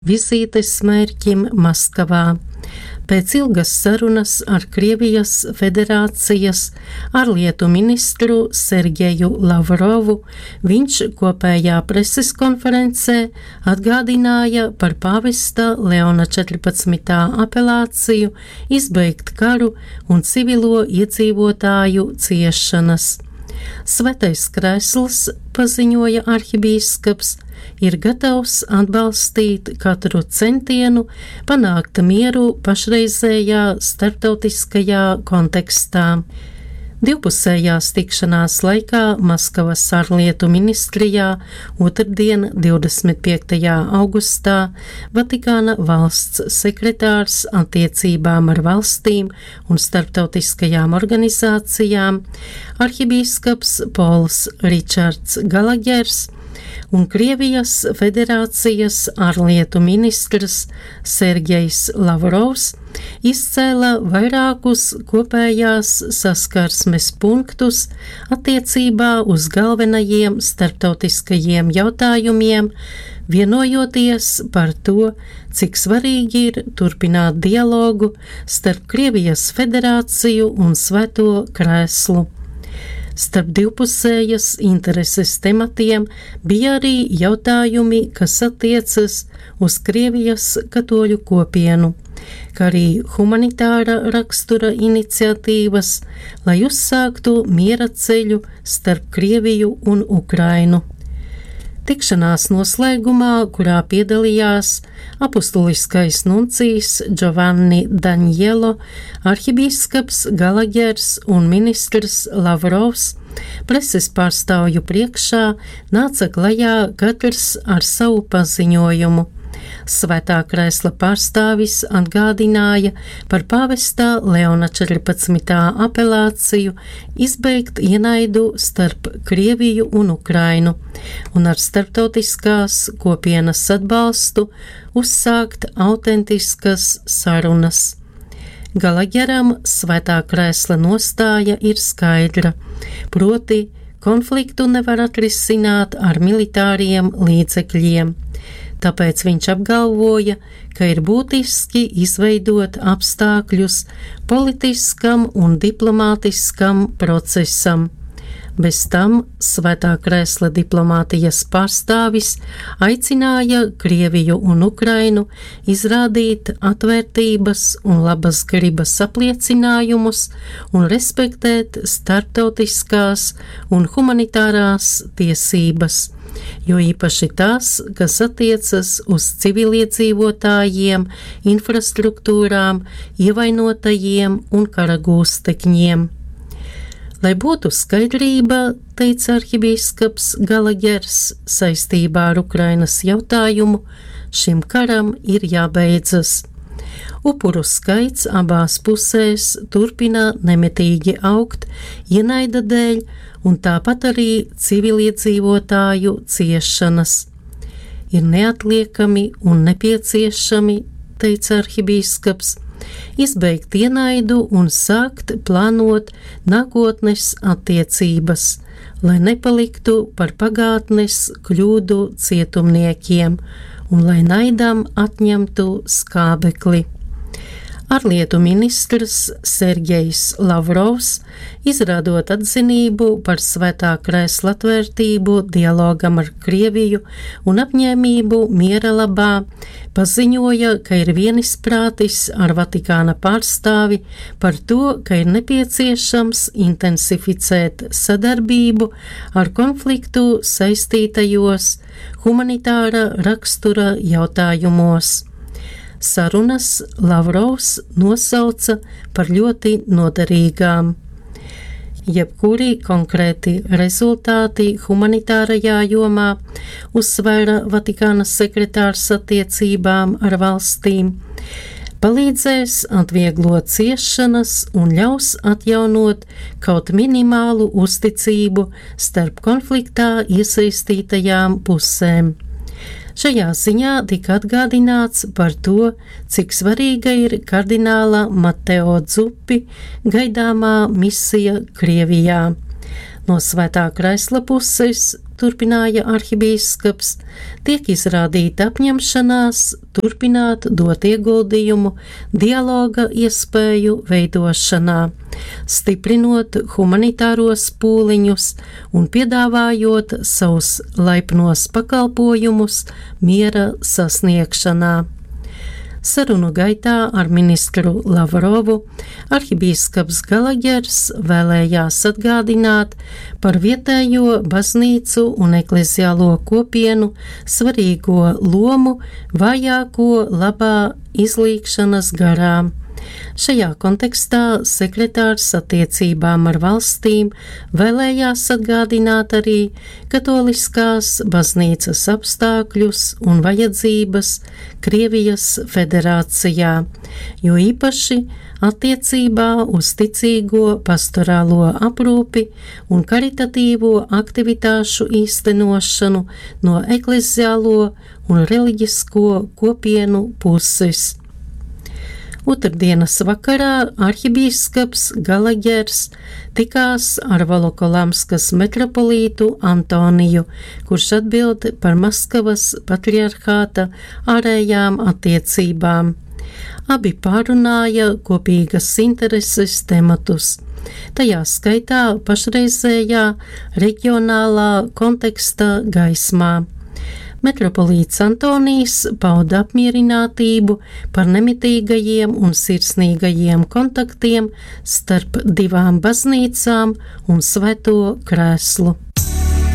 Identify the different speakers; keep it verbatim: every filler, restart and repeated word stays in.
Speaker 1: vizītes mērķim Maskavā. Pēc ilgas sarunas ar Krievijas Federācijas ārlietu ministru Sergeju Lavrovu viņš kopējā preses konferencē atgādināja par pāvesta Leona četrpadsmitā apelāciju izbeigt karu un civilo iedzīvotāju ciešanas. Svētais krēsls, paziņoja arhibīskaps, ir gatavs atbalstīt katru centienu panākt mieru pašreizējā starptautiskajā kontekstā. Divpusējās tikšanās laikā Maskavas ārlietu ministrijā otrdien, divdesmit piektajā augustā, Vatikāna valsts sekretārs attiecībām ar valstīm un starptautiskajām organizācijām, arhibīskaps Pols Ričards Galagers un Krievijas Federācijas ārlietu ministrs Sergejs Lavrovs izcēla vairākus kopējās saskarsmes punktus attiecībā uz galvenajiem starptautiskajiem jautājumiem, vienojoties par to, cik svarīgi ir turpināt dialogu starp Krievijas Federāciju un Svēto Krēslu. Starp divpusējas intereses tematiem bija arī jautājumi, kas attiecas uz Krievijas katoļu kopienu, kā arī humanitāra rakstura iniciatīvas, lai uzsāktu miera ceļu starp Krieviju un Ukrainu. Tikšanās noslēgumā, kurā piedalījās apustuliskais nuncijs Giovanni Danielo, arhibīskaps Galagers un ministrs Lavrovs, preses pārstāvju priekšā nāca klajā katrs ar savu paziņojumu. Svētā Krēsla pārstāvis atgādināja par pāvesta Leona četrpadsmitā apelāciju izbeigt ienaidu starp Krieviju un Ukrainu un ar starptautiskās kopienas atbalstu uzsākt autentiskas sarunas. Galageram Svētā Krēsla nostāja ir skaidra, proti konfliktu nevar atrisināt ar militāriem līdzekļiem. Tāpēc viņš apgalvoja, ka ir būtiski izveidot apstākļus politiskam un diplomātiskam procesam. Bez tam Svētā Krēsla diplomātijas pārstāvis aicināja Krieviju un Ukrainu izrādīt atvērtības un labas gribas apliecinājumus un respektēt starptautiskās un humanitārās tiesības, jo īpaši tās, kas attiecas uz civiliedzīvotājiem, infrastruktūrām, ievainotajiem un karagūstekņiem. Lai būtu skaidrība, teica arhibīskaps Galagers, saistībā ar Ukrainas jautājumu, šim karam ir jābeidzas. Upuru skaits abās pusēs turpina nemitīgi augt ienaida dēļ un tāpat arī civiliedzīvotāju ciešanas. Ir neatliekami un nepieciešami, teica arhibīskaps, izbeigt ienaidu un sākt plānot nākotnes attiecības, lai nepaliktu par pagātnes kļūdu cietumniekiem un lai naidam atņemtu skābekli. Ārlietu ministrs Sergejs Lavrovs, izrādot atzinību par Svētā Krēsla atvērtību dialogam ar Krieviju un apņēmību miera labā, paziņoja, ka ir vienisprātis ar Vatikāna pārstāvi par to, ka ir nepieciešams intensificēt sadarbību ar konfliktu saistītajos humanitāra rakstura jautājumos. Sarunas Lavrovs nosauca par ļoti noderīgām. Jebkuri konkrēti rezultāti humanitārajā jomā, uzsvēra Vatikāna sekretārs attiecībām ar valstīm, palīdzēs atvieglot ciešanas un ļaus atjaunot kaut minimālu uzticību starp konfliktā iesaistītajām pusēm. Šajā ziņā tika atgādināts par to, cik svarīga ir kardināla Mateo Dzuppi gaidāmā misija Krievijā. No svētā kresla puses, turpināja arhibīskaps, tiek izrādīta apņemšanās turpināt dot ieguldījumu dialoga iespēju veidošanā, stiprinot humanitāros pūliņus un piedāvājot savus laipnos pakalpojumus miera sasniegšanā. Sarunu gaitā ar ministru Lavrovu arhibīskaps Galaģers vēlējās atgādināt par vietējo baznīcu un ekleziālo kopienu svarīgo lomu vājāko labā izlīgšanas garā. Šajā kontekstā sekretārs attiecībām ar valstīm vēlējās atgādināt arī katoliskās baznīcas apstākļus un vajadzības Krievijas federācijā, jo īpaši attiecībā uz ticīgo pastorālo aprūpi un karitatīvo aktivitāšu īstenošanu no ekleziālo un reliģisko kopienu puses. Otrdienas vakarā arhibīskaps Galaģers tikās ar Volokolamskas metropolītu Antoniju, kurš atbild par Maskavas patriarhāta ārējām attiecībām. Abi pārunāja kopīgas intereses tematus, tajā skaitā pašreizējā reģionālā konteksta gaismā. Metropolīts Antonijs pauda apmierinātību par nemitīgajiem un sirsnīgajiem kontaktiem starp divām baznīcām un Svēto Krēslu.